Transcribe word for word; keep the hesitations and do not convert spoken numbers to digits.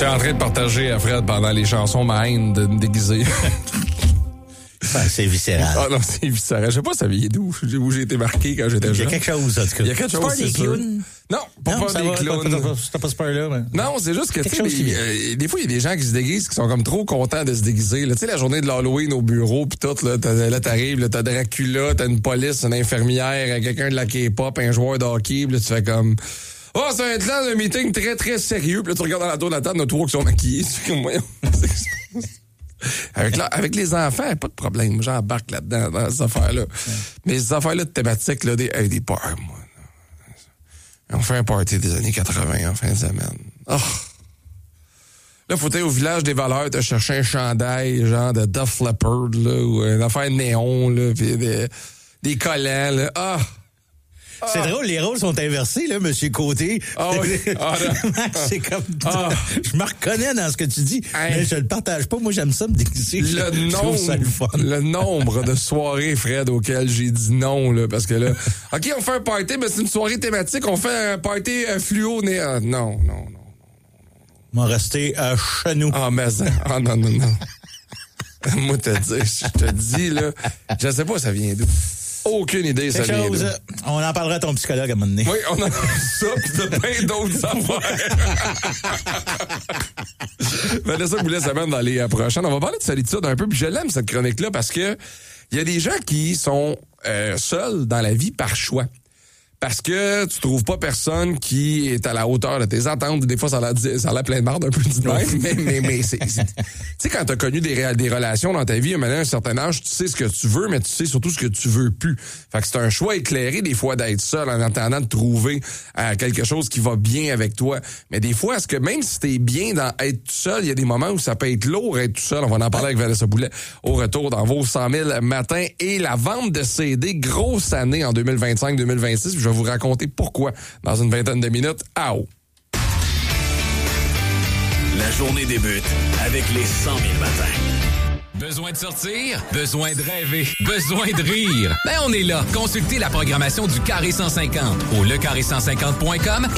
J'étais en train de partager à Fred pendant les chansons ma haine de me déguiser. Ben, c'est viscéral. Ah non, c'est viscéral. Je sais pas ça vient d'où, où j'ai été marqué quand j'étais jeune. Il y a quelque chose, en tout cas. Il y a quelque chose, pas c'est des sûr. clowns? Non, pas Non, pas ça des va, clowns. T'as pas, t'as pas ce peur-là, mais... Non, c'est juste que, tu Quelque sais, chose qui des, vient. euh, des fois, il y a des gens qui se déguisent qui sont comme trop contents de se déguiser. Tu sais, la journée de l'Halloween au bureau, pis tout, là, t'as, là t'arrives, là, t'as Dracula, t'as une police, une infirmière, quelqu'un de la K-pop, un joueur de hockey, pis là, tu fais comme... Oh, c'est un temps de meeting très, très sérieux. Puis là, tu regardes dans la tour de la table, nos trois qui sont maquillés. C'est comme, voyons. Avec, la, avec les enfants, pas de problème. J'embarque là-dedans, dans ces affaires-là. Ouais. Mais ces affaires-là de thématiques, là, des, hey, des peurs, moi. On fait un party des années quatre-vingts en fin de semaine. Oh. Là, faut aller au village des valeurs, te chercher un chandail, genre de Def Leppard, là, ou une affaire néon, là, pis des, des collants, là. Ah! C'est ah. drôle, les rôles sont inversés, là, Monsieur Côté. Ah oui. Ah, c'est comme... Ah. Je me reconnais dans ce que tu dis, hey. mais je le partage pas. Moi, j'aime ça me déguiser. Le, nombre, le, fun. le nombre de soirées, Fred, auxquelles j'ai dit non, là, parce que là... OK, on fait un party, mais c'est une soirée thématique. On fait un party euh, fluo, néant. Non, non, non, non, non. On va rester à chez nous. Ah, mais... Ah, non, non, non. Moi, te dis, je te dis, là, je sais pas ça vient d'où. Aucune idée, ça vient d'où. On en parlera à ton psychologue à un moment donné. Oui, on a ça, pis de plein d'autres affaires. Vanessa Boulet s'amène dans les prochaines. On va parler de solitude un peu, puis je l'aime, cette chronique-là, parce que il y a des gens qui sont euh, seuls dans la vie par choix. Parce que tu trouves pas personne qui est à la hauteur de tes attentes. Des fois, ça a l'air, ça a l'air plein de marde un peu du même. mais, mais, mais c'est, c'est... Tu sais, quand t'as connu des, des relations dans ta vie, maintenant, à un certain âge, tu sais ce que tu veux, mais tu sais surtout ce que tu veux plus. Fait que c'est un choix éclairé, des fois, d'être seul en attendant de trouver euh, quelque chose qui va bien avec toi. Mais des fois, est-ce que même si t'es bien dans être tout seul, il y a des moments où ça peut être lourd être tout seul. On va en parler avec Vanessa Boulet au retour dans vos cent mille matins. Et la vente de C D, grosse année en deux mille vingt-cinq deux mille vingt-six. Je vais vous raconter pourquoi dans une vingtaine de minutes. Ao! La journée débute avec les cent mille matins. Besoin de sortir? Besoin de rêver? Besoin de rire? Ben on est là. Consultez la programmation du Carré cent cinquante au le carré cent cinquante point com